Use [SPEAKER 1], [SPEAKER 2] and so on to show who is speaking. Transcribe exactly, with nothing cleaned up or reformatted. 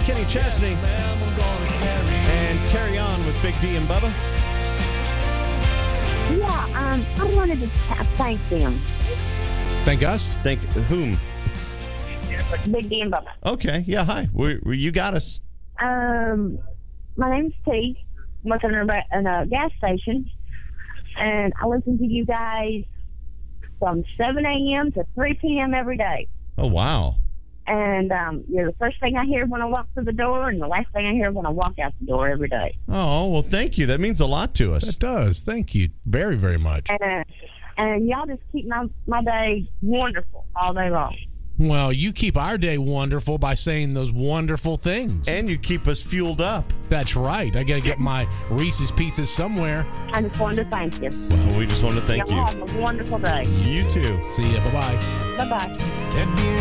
[SPEAKER 1] Kenny Chesney. And Carry On with Big D and Bubba.
[SPEAKER 2] Yeah, um, I wanted to thank them.
[SPEAKER 1] Thank us? Thank whom?
[SPEAKER 2] Big D and Bubba.
[SPEAKER 1] Okay, yeah, hi. We, we, you got us.
[SPEAKER 2] Um, my name's T. I'm working in a, in a gas station, and I listen to you guys from seven a.m. to three p.m. every day.
[SPEAKER 1] Oh, wow.
[SPEAKER 2] And um, you're the first thing I hear when I walk through the door, and the last thing I hear when I walk out the door every day.
[SPEAKER 1] Oh, well, thank you. That means a lot to us.
[SPEAKER 3] It does. Thank you very, very much.
[SPEAKER 2] And, and y'all just keep my, my day wonderful all day long.
[SPEAKER 3] Well, you keep our day wonderful by saying those wonderful things.
[SPEAKER 1] And you keep us fueled up.
[SPEAKER 3] That's right. I got to get my Reese's Pieces somewhere.
[SPEAKER 2] I just wanted to thank you.
[SPEAKER 1] Well, we just want to thank
[SPEAKER 2] y'all
[SPEAKER 1] you.
[SPEAKER 2] have a wonderful day.
[SPEAKER 1] You too.
[SPEAKER 3] See ya. Bye-bye.
[SPEAKER 2] Bye-bye.